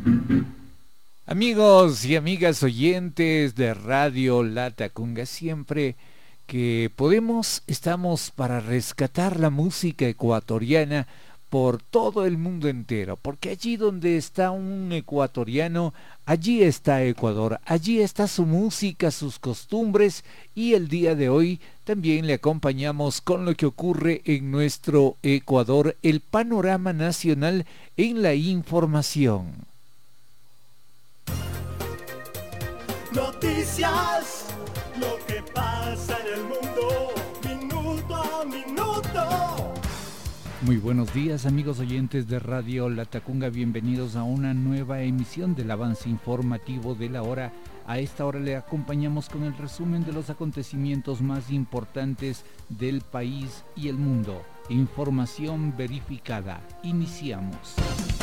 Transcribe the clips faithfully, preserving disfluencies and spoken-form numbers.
Amigos y amigas oyentes de Radio Latacunga, siempre que podemos estamos para rescatar la música ecuatoriana por todo el mundo entero, porque allí donde está un ecuatoriano, allí está Ecuador, allí está su música, sus costumbres, y el día de hoy también le acompañamos con lo que ocurre en nuestro Ecuador, el panorama nacional en la información. Noticias, lo que pasa en el mundo, minuto a minuto. Muy buenos días, amigos oyentes de Radio Latacunga, bienvenidos a una nueva emisión del avance informativo de la hora. A esta hora le acompañamos con el resumen de los acontecimientos más importantes del país y el mundo. Información verificada. Iniciamos.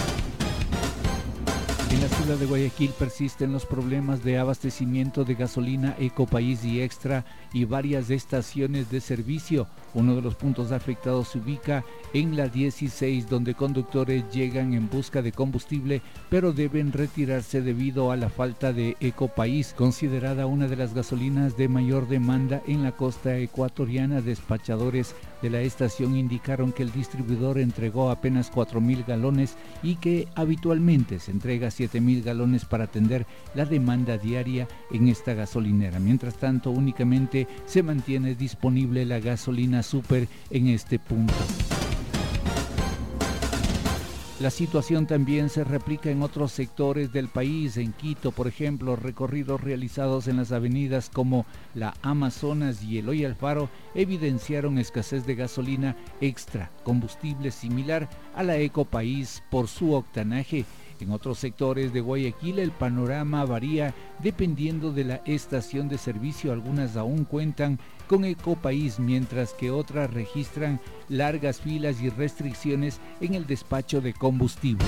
En la ciudad de Guayaquil persisten los problemas de abastecimiento de gasolina Ecopaís y Extra y varias estaciones de servicio. Uno de los puntos afectados se ubica en la dieciséis, donde conductores llegan en busca de combustible, pero deben retirarse debido a la falta de Ecopaís, considerada una de las gasolinas de mayor demanda en la costa ecuatoriana. Despachadores de la estación indicaron que el distribuidor entregó apenas cuatro mil galones y que habitualmente se entrega siete mil galones para atender la demanda diaria en esta gasolinera. Mientras tanto, únicamente se mantiene disponible la gasolina Super en este punto. La situación también se replica en otros sectores del país. En Quito, por ejemplo, recorridos realizados en las avenidas como la Amazonas y Eloy Alfaro evidenciaron escasez de gasolina Extra, combustible similar a la Ecopaís por su octanaje. En otros sectores de Guayaquil el panorama varía dependiendo de la estación de servicio. Algunas aún cuentan con Ecopaís, mientras que otras registran largas filas y restricciones en el despacho de combustibles.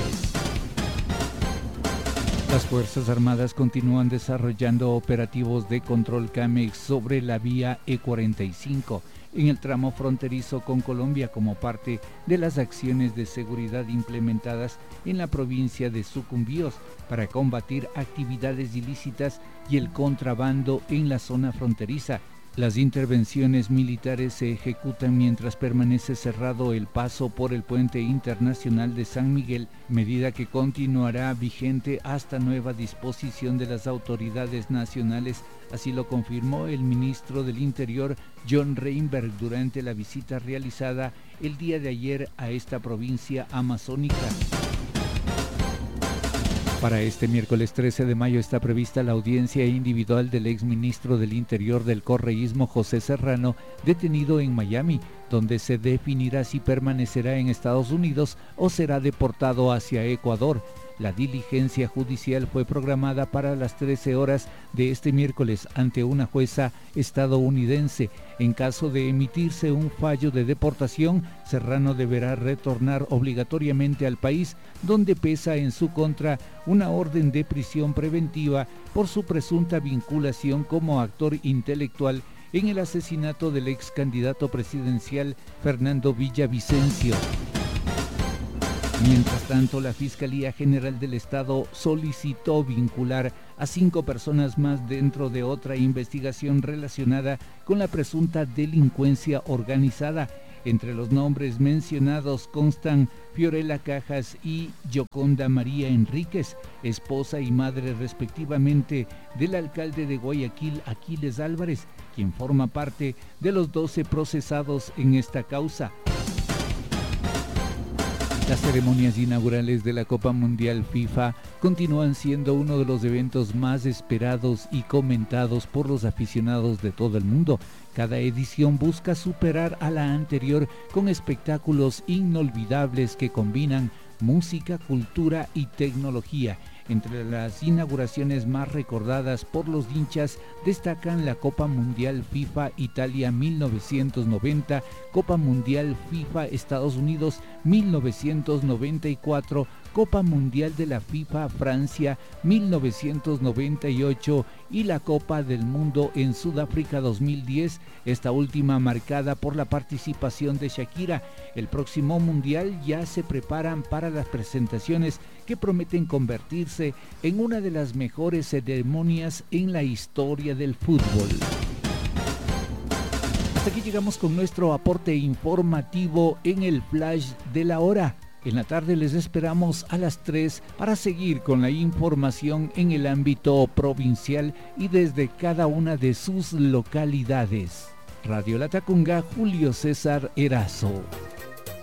Las Fuerzas Armadas continúan desarrollando operativos de control CAMEX sobre la vía E cuarenta y cinco en el tramo fronterizo con Colombia, como parte de las acciones de seguridad implementadas en la provincia de Sucumbíos para combatir actividades ilícitas y el contrabando en la zona fronteriza. Las intervenciones militares se ejecutan mientras permanece cerrado el paso por el puente internacional de San Miguel, medida que continuará vigente hasta nueva disposición de las autoridades nacionales. Así lo confirmó el ministro del Interior, John Reinberg, durante la visita realizada el día de ayer a esta provincia amazónica. Para este miércoles trece de mayo está prevista la audiencia individual del exministro del Interior del correísmo, José Serrano, detenido en Miami, donde se definirá si permanecerá en Estados Unidos o será deportado hacia Ecuador. La diligencia judicial fue programada para las trece horas de este miércoles ante una jueza estadounidense. En caso de emitirse un fallo de deportación, Serrano deberá retornar obligatoriamente al país, donde pesa en su contra una orden de prisión preventiva por su presunta vinculación como actor intelectual en el asesinato del ex candidato presidencial Fernando Villavicencio. Mientras tanto, la Fiscalía General del Estado solicitó vincular a cinco personas más dentro de otra investigación relacionada con la presunta delincuencia organizada. Entre los nombres mencionados constan Fiorella Cajas y Yoconda María Enríquez, esposa y madre respectivamente del alcalde de Guayaquil, Aquiles Álvarez, quien forma parte de los doce procesados en esta causa. Las ceremonias inaugurales de la Copa Mundial FIFA continúan siendo uno de los eventos más esperados y comentados por los aficionados de todo el mundo. Cada edición busca superar a la anterior con espectáculos inolvidables que combinan música, cultura y tecnología. Entre las inauguraciones más recordadas por los hinchas destacan la Copa Mundial FIFA Italia mil novecientos noventa, Copa Mundial FIFA Estados Unidos mil novecientos noventa y cuatro, Copa Mundial de la FIFA Francia mil novecientos noventa y ocho y la Copa del Mundo en Sudáfrica dos mil diez, esta última marcada por la participación de Shakira. El próximo Mundial ya se preparan para las presentaciones que prometen convertirse en una de las mejores ceremonias en la historia del fútbol. Hasta aquí llegamos con nuestro aporte informativo en el Flash de la Hora. En la tarde les esperamos a las tres para seguir con la información en el ámbito provincial y desde cada una de sus localidades. Radio Latacunga, Julio César Erazo.